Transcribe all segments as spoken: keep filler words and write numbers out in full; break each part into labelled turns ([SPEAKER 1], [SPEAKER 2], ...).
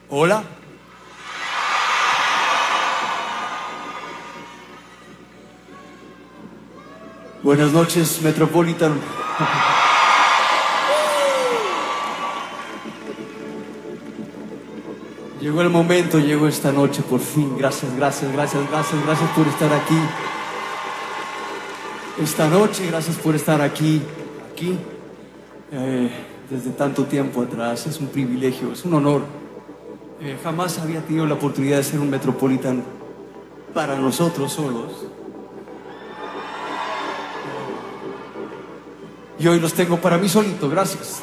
[SPEAKER 1] Hola. Buenas noches, Metropolitan. Llegó el momento, llegó esta noche por fin. Gracias, gracias, gracias, gracias, gracias por estar aquí. Esta noche, gracias por estar aquí, aquí, eh, desde tanto tiempo atrás. Es un privilegio, es un honor. Eh, jamás había tenido la oportunidad de ser un Metropolitan para nosotros solos. Y hoy los tengo para mí solito, gracias.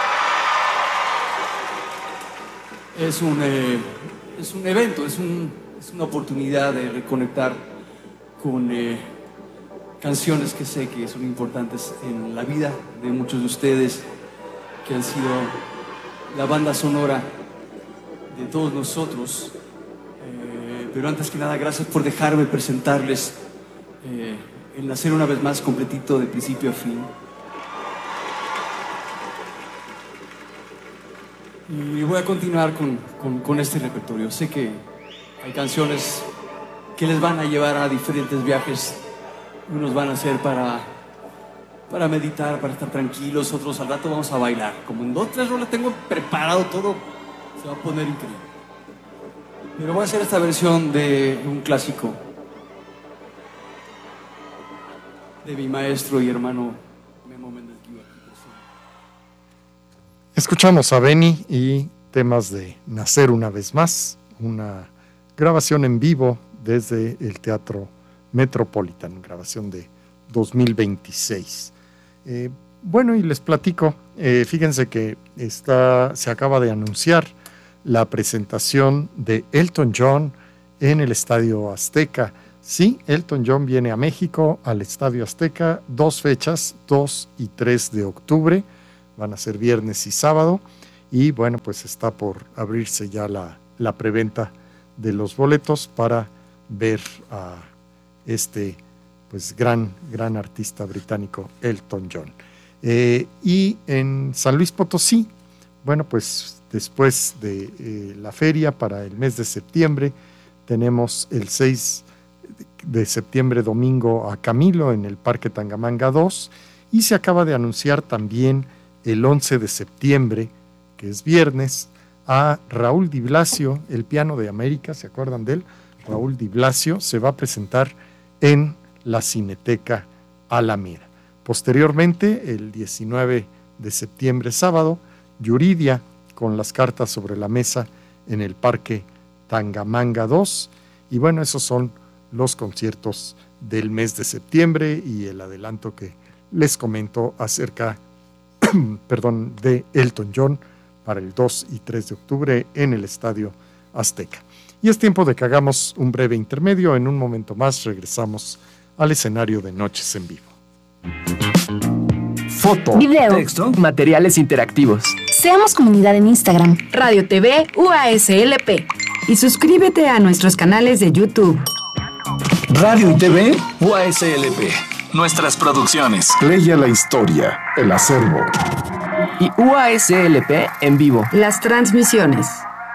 [SPEAKER 1] Es un, eh, es un evento, es, un, es una oportunidad de reconectar con eh, canciones que sé que son importantes en la vida de muchos de ustedes, que han sido la banda sonora de todos nosotros. Eh, pero antes que nada, gracias por dejarme presentarles eh, el nacer una vez más completito de principio a fin. Y voy a continuar con, con, con este repertorio. Sé que hay canciones que les van a llevar a diferentes viajes. Unos van a ser para, para meditar, para estar tranquilos. Otros al rato vamos a bailar. Como en dos, tres rolas tengo preparado todo. Se va a poner increíble. Pero voy a hacer esta versión de un clásico de mi maestro y hermano Memo Méndez Guiú.
[SPEAKER 2] Escuchamos a Benny y temas de Nacer una vez más, una grabación en vivo desde el Teatro Metropolitan, grabación de dos mil veintiséis. Eh, bueno, y les platico, eh, fíjense que está, se acaba de anunciar la presentación de Elton John en el Estadio Azteca. Sí, Elton John viene a México, al Estadio Azteca, dos fechas, dos y tres de octubre. Van a ser viernes y sábado, y bueno, pues está por abrirse ya la, la preventa de los boletos para ver a este pues gran, gran artista británico Elton John. Eh, y en San Luis Potosí, bueno, pues después de eh, la feria para el mes de septiembre, tenemos el seis de septiembre, domingo, a Camilo en el Parque Tangamanga dos, y se acaba de anunciar también el once de septiembre, que es viernes, a Raúl Di Blasio, el piano de América, ¿se acuerdan de él? Raúl Di Blasio se va a presentar en la Cineteca Alameda. Posteriormente, el diecinueve de septiembre, sábado, Yuridia, con las cartas sobre la mesa en el Parque Tangamanga dos. Y bueno, esos son los conciertos del mes de septiembre y el adelanto que les comento acerca perdón, de Elton John para el dos y tres de octubre en el Estadio Azteca. Y es tiempo de que hagamos un breve intermedio. En un momento más regresamos al escenario de Noches en Vivo.
[SPEAKER 3] Foto,
[SPEAKER 4] video,
[SPEAKER 3] texto, materiales interactivos.
[SPEAKER 4] Seamos comunidad en Instagram,
[SPEAKER 5] Radio T V U A S L P. Y suscríbete a nuestros canales de YouTube.
[SPEAKER 3] Radio y T V U A S L P. Nuestras producciones.
[SPEAKER 6] Leia la historia, el acervo.
[SPEAKER 3] Y U A S L P en vivo.
[SPEAKER 5] Las transmisiones.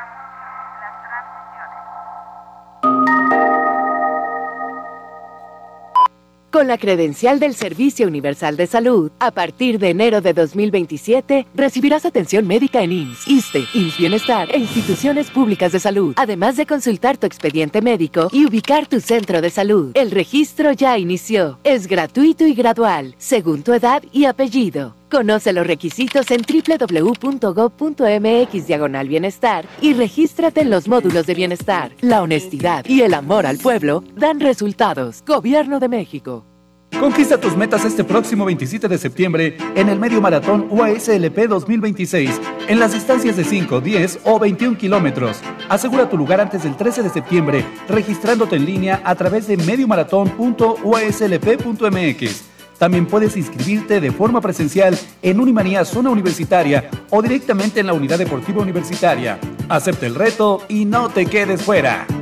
[SPEAKER 7] Con la credencial del Servicio Universal de Salud, a partir de enero de dos mil veintisiete, recibirás atención médica en I M S S, ISSSTE, I M S S Bienestar e instituciones públicas de salud, además de consultar tu expediente médico y ubicar tu centro de salud. El registro ya inició. Es gratuito y gradual, según tu edad y apellido. Conoce los requisitos en doble u doble u doble u punto gob punto eme equis diagonal bienestar y regístrate en los módulos de bienestar. La honestidad y el amor al pueblo dan resultados. Gobierno de México.
[SPEAKER 8] Conquista tus metas este próximo veintisiete de septiembre en el Medio Maratón U A S L P dos mil veintiséis en las distancias de cinco, diez o veintiún kilómetros. Asegura tu lugar antes del trece de septiembre registrándote en línea a través de mediomaratón punto u a s l p punto m x. También puedes inscribirte de forma presencial en Unimanía Zona Universitaria o directamente en la Unidad Deportiva Universitaria. Acepta el reto y no te quedes fuera.